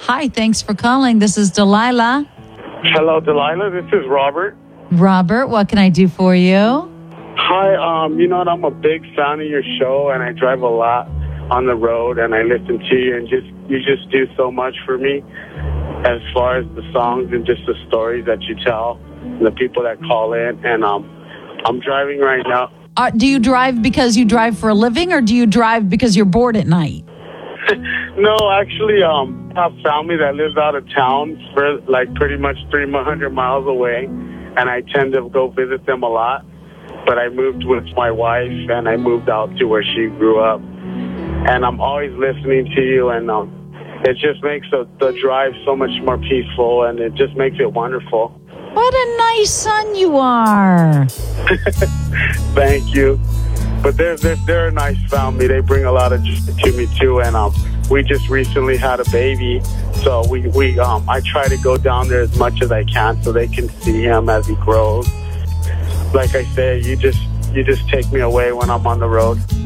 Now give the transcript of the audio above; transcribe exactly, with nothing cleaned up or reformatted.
Hi, thanks for calling. This is Delilah. Hello, Delilah. This is Robert. Robert, what can I do for you? Hi, um, you know what? I'm a big fan of your show, and I drive a lot on the road, and I listen to you, and just you just do so much for me as far as the songs and just the stories that you tell, and the people that call in. And um, I'm driving right now. Uh, do you drive because you drive for a living, or do you drive because you're bored at night? No, actually, um, I have family that lives out of town, for like pretty much three hundred miles away, and I tend to go visit them a lot. But I moved with my wife, and I moved out to where she grew up. And I'm always listening to you, and um, it just makes the, the drive so much more peaceful, and it just makes it wonderful. What a nice son you are. Thank you. But they're, they're, they're a nice family. They bring a lot of joy to me, too. And um, we just recently had a baby. So we, we um, I try to go down there as much as I can so they can see him as he grows. Like I said, you just you just take me away when I'm on the road.